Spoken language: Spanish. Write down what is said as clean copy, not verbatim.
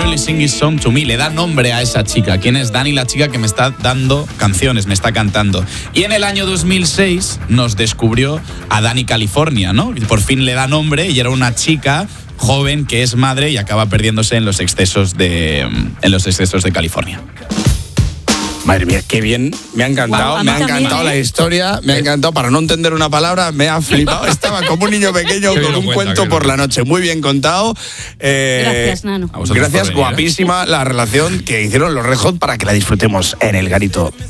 Girl is singing song to me. Le da nombre a esa chica. ¿Quién es Dani, la chica que me está dando canciones, me está cantando? Y en el año 2006 nos descubrió a Dani California, ¿no? Y por fin le da nombre y era una chica joven que es madre y acaba perdiéndose en los excesos de California. Madre mía, qué bien, me ha encantado, Wow, me ha encantado también, la historia, me ha encantado, para no entender una palabra, me ha flipado, estaba como un niño pequeño con un cuento por la noche, muy bien contado. Gracias, Nano. Gracias, guapísima la relación que hicieron los Red Hot para que la disfrutemos en El Garito.